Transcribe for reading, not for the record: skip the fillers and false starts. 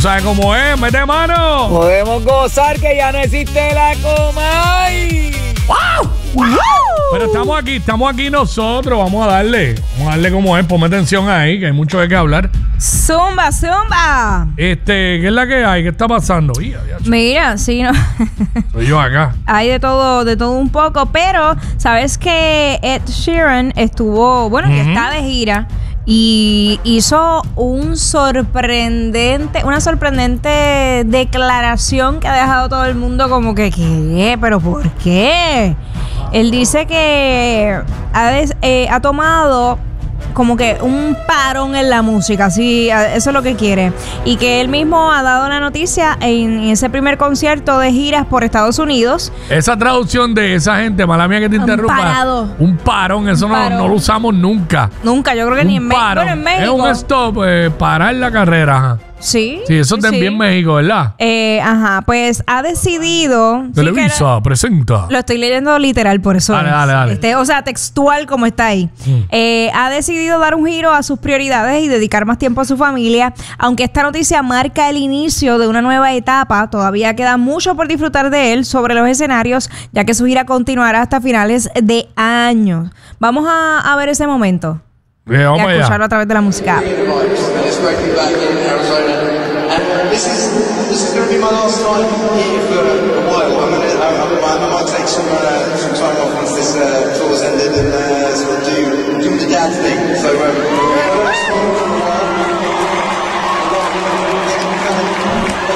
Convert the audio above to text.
¿Sabes cómo es? ¡Mete mano! Podemos gozar que ya no existe la Comay. ¡Wow! ¡Wow! Pero estamos aquí nosotros. Vamos a darle como es. Ponme atención ahí, que hay mucho de qué hablar. Zumba. ¿Qué es la que hay? ¿Qué está pasando? Mira, sí, no. Soy yo acá. Hay de todo un poco, pero ¿sabes que Ed Sheeran estuvo, que está de gira y hizo una sorprendente declaración que ha dejado todo el mundo como que ¿qué? ¿Pero por qué? Él dice que ha tomado como que un parón en la música, sí, eso es lo que quiere. Y que él mismo ha dado una noticia en ese primer concierto de giras por Estados Unidos. Esa traducción de esa gente, mala mía que te interrumpa. Un parón, eso no lo usamos nunca. Nunca, yo creo que ni en México. Bueno, en México. Es un stop, parar la carrera, ajá. Sí. Sí, eso es bien México, ¿verdad? Pues ha decidido. Televisa presenta. Lo estoy leyendo literal, por eso. Dale. O sea, textual como está ahí. Ha decidido dar un giro a sus prioridades y dedicar más tiempo a su familia. Aunque esta noticia marca el inicio de una nueva etapa, todavía queda mucho por disfrutar de él sobre los escenarios, ya que su gira continuará hasta finales de año. Vamos a ver ese momento. Vamos y a escucharlo a través de la música. This is going to be my last time here for a while. I might take some time off once this tour's ended and sort of do the dad thing. So